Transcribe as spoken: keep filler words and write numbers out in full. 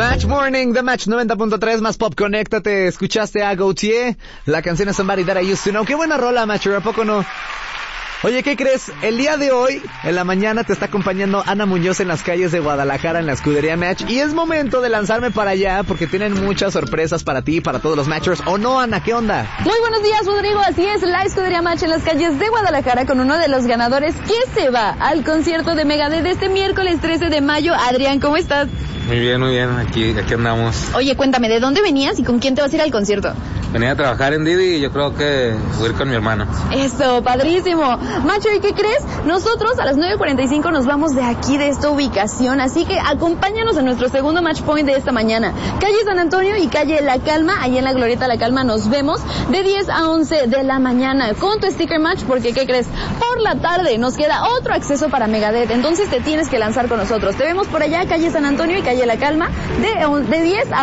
Match Morning, The Match noventa punto tres, más pop, conéctate. Escuchaste a Gautier, la canción es Somebody That I Used to Know. Qué buena rola, Matcher, ¿a poco no? Oye, ¿qué crees? El día de hoy, en la mañana, te está acompañando Ana Muñoz en las calles de Guadalajara, en la escudería Match. Y es momento de lanzarme para allá, porque tienen muchas sorpresas para ti y para todos los Matchers. ¿O no, Ana? ¿Qué onda? Muy buenos días, Rodrigo. Así es, la escudería Match en las calles de Guadalajara con uno de los ganadores que se va al concierto de Megadeth de este miércoles trece de mayo. Adrián, ¿cómo estás? Muy bien, muy bien. Aquí, aquí andamos. Oye, cuéntame, ¿de dónde venías y con quién te vas a ir al concierto? Venía a trabajar en Didi y yo creo que voy a ir con mi hermano. Eso, padrísimo. Macho, ¿y qué crees? Nosotros a las nueve cuarenta y cinco nos vamos de aquí, de esta ubicación, así que acompáñanos a nuestro segundo match point de esta mañana. Calle San Antonio y calle La Calma, ahí en la Glorieta La Calma nos vemos de diez a once de la mañana con tu sticker match, porque ¿qué crees? Por la tarde nos queda otro acceso para Megadeth, entonces te tienes que lanzar con nosotros. Te vemos por allá, calle San Antonio y calle La Calma, de, de diez a